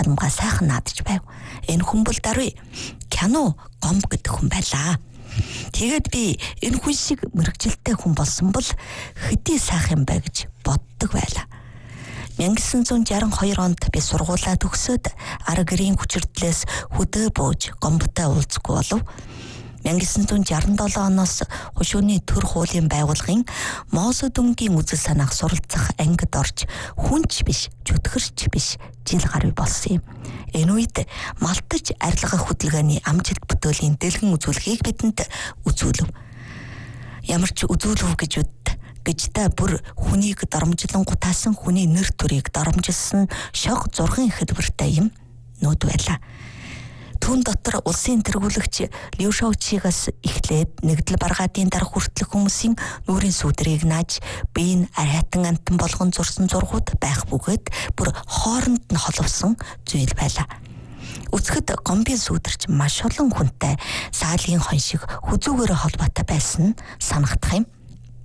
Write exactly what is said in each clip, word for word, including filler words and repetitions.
чанамгаа сайхан наадж байв. Энэ хүн бол даруй Кяно Гомб гэдэг хүн байлаа. Тэгээд би энэ хүн шиг мэрэгжилтэй хүн болсон бол хэдий сайхан юм бэ гэж боддог байлаа. 천구 шестьдесят two онд би сургуулаа төгсөөд ар гэрийн хүчирдлээс хөдөө бууж Гомбтой уулзгүй болов. 천구 шестьдесят seven оноос хушууны төр хуулийн байгууллагын Мосо дүнгийн үзэл санаах суралцах ангид орж хүнч биш, чөтгөрч биш жил гаруй болсон юм. Энэ үед Малтаж арилга хөдөлгөөний амжилт бүтээлийн дэлгэн үзүүлгийг бидэнд үзүүлв. Ямар ч үзүүлв гэж үд гэж та бүр хүнийг доромжлон гутаасан хүний нэр төрийг доромжилсан шог зурган хэлбэртэй юм нүүд байлаа. Түүн дотор улсын тэргүүлэгч Лю Шаочигаас эхлээд нэгдэл баргаадын дарга хүртэлх хүмүүсийн нүрийн сүдрийг нааж биеийн арайтан амтан болгон зурсан зургууд байх бөгөөд бүр хооронд нь холовсон зүйл байлаа. Үцгэд Гомбын сүдэрч маш олон хүнтэй саалын хон шиг хүзүүгээрээ холбоотой байсан нь санагдах юм.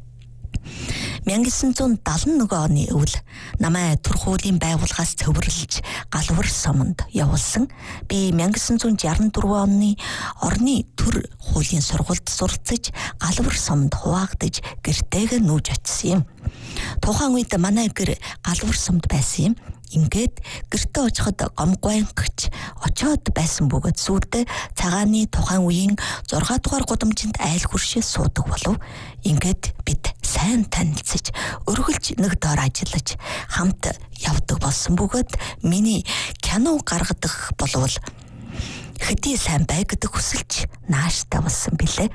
천구 шестьсот seventy-one оны өвөл намайг төр хуулийн байгууллагаас цөвөрлж галвар сомонд явуулсан. Би 천구 шестьдесят four оны орны төр хуулийн сургуульд суралцаж галвар сомонд хуваагдаж гэртээгээ нүүж очсон юм. Тухайн үед манай гэр галвар сомд байсан юм. Ингээд гэртээ очиход гомгонгч очоод байсан бөгөөд сүйдээ цагааны тухайн үеийн six дугаар гудамжинд айл хуршээ суудаг болов. Ингээд бид сайн танилцж өргөлж нэг доор ажиллаж хамт явдаг болсон бөгөөд миний кино гаргадах болвол хэдий сайн бай гэдэг хүсэлж нааштай болсон билээ.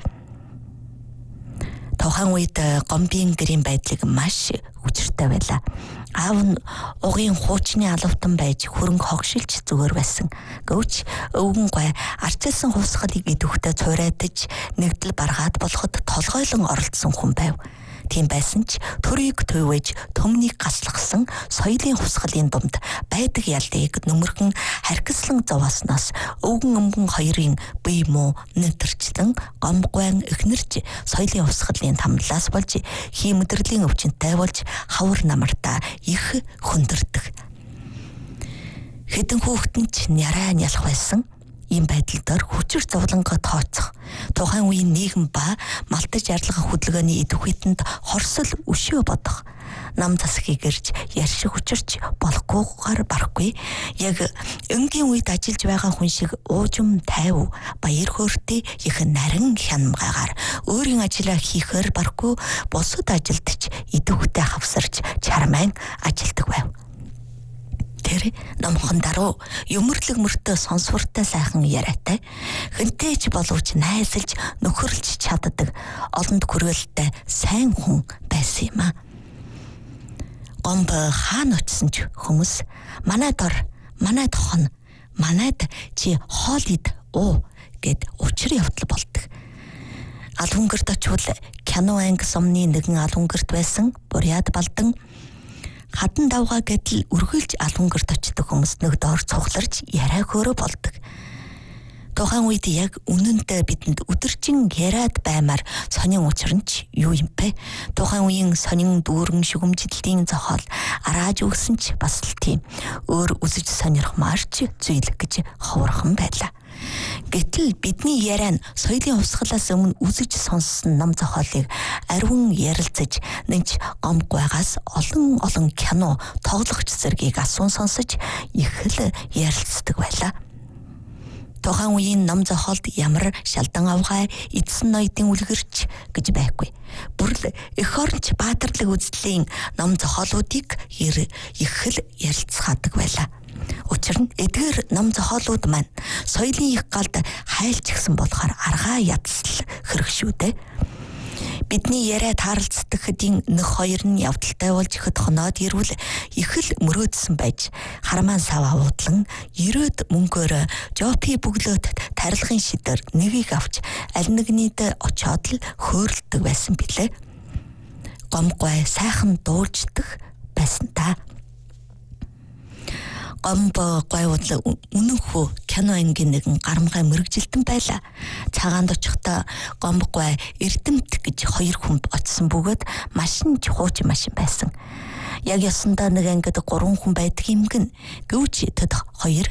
Тухайн үед Гомбын гэрийн байдлыг маш хүчтэй байлаа. Аав нь угийн хуучны алавтан байж хөрөнгө хогшилж зүгээр байсан. Гэвч өвгөн гой арчилсан хувьсгалыг идэвхтэй цуурайтаж нэгдэл баргаад болоход толгойлон оролцсон хүн байв. Тийм байсан ч төрийг төвөөж төмнийг гаслахсан соёлын хувьсгалын дунд байдаг ялдыг нөмөрхөн харкислан зовоосноос өвгөн өмгөн хоёрын бие муу нэтэрчлэн гомгоон эхнэрч соёлын хувьсгалын тамлаас болж хиймдэрлийн өвчнөтэй болж хавар намартаа их хүндэрдэг. Хэдэн хүүхдэн ч няраа нялх байсан. Ийм байдал дээр хүчээр зовлонго тооцох тухайн үеийн нийгэм ба Малтаж арилга хөдөлгөөний идэвхтэнд хорсол өшөө бодох нам засгийг ирж яршиг хүчирч болохгүйгээр барахгүй яг өнгийн үед ажиллаж байгаа хүн шиг уужим тайв баяр хөөртэй их нарийн хянамгаагаар өөрийн ажлаа хийхээр барахгүй бусад ажилдч идэвхтэй хавсарч чармайн ажилдаг байв. Тэр номхон даруу юмрлэг мөртөө сонсвортой сайхан яриатай хэнтэйч боловч найсалж нөхөрлж чаддаг олонд хүрээлтэй сайн хүн байсан юм а. Гомб хаана очсон ч хүмүүс манайд ор, манайд хон, манайд чи хоол ид уу гэд учир явдал болдог. Алхунгэрт очвол кино анги сомны нэгэн алхунгэрт байсан Буряд Балдан хатан давгаа гэдэл үргэлж алхунгэрт очдог хүмүүс нэг доор цугларч яриа хөөрө болдог. Тухайн үед яг үнэндээ бидэнд өдөржин яриад баймаар сонин учир нь ч юу юм бэ? Тухайн үеийн сонин дүүрэн шүгэмжлэлийн зохиол арааж өгсөн ч бас л тийм өөр үзэж сонирхмаарч зүйл гэж ховорхон байлаа. Гэтэл бидний яриан соёлын хувьсгалаас өмнө үзэж сонссон ном зохиолыг ариун ярилцаж нэнч гомгойгаас олон олон кино тоглогч зэргийг асуун сонсож их л ярилцдаг байлаа. Тухайн үеийн ном зохиолд ямар шалдан авгай эдсэн ноёдын үлгэрч гэж байхгүй. Бүрл эх оронч баатарлаг үзлийн ном зохиолуудыг их л ярилцахадаг байлаа. Учир нь эдгээр ном зохиолууд маань соёлын их галд хайлчихсан болохоор аргаа ядсал хэрэг шүү дээ. Бидний яриа тааралцдаг хэдийн нөх хоёр нь явдалтай болж ихэд хоноод ирвэл их л мөрөөдсөн байж харамаан сав авуудлан ерөөд мөнгөөр жопи бүглөөд тарилгын шидээр нэгийг авч аль нэгнийд очоод л хөөрөлдөг байсан билээ. Гомгой сайхан дуулждаг байсан та. Гомб гойвол үнэнхүү кино ангийн нэгэн гарамгай мэрэгжилтэн байлаа. Цагаанд очихдоо Гомб гой Эрдэмт гэж хоёр хүн очсон бөгөөд машин ч хуучин машин байсан. Яг ёсондоо нэг ангид гурван хүн байдаг юм гин. Гэвч тэд хоёр